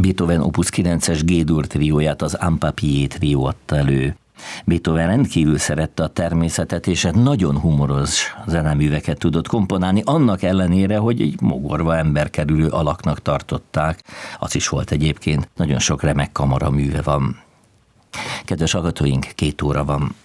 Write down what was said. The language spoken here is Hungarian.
Beethoven Opus 9-es G-dur trióját, az Un Papier trió adta elő. Beethoven rendkívül szerette a természetet, és nagyon humoros zeneműveket tudott komponálni, annak ellenére, hogy egy mogorva emberkerülő alaknak tartották. Az is volt egyébként, nagyon sok remek kamaraműve van. Kedves hallgatóink, 2 óra van.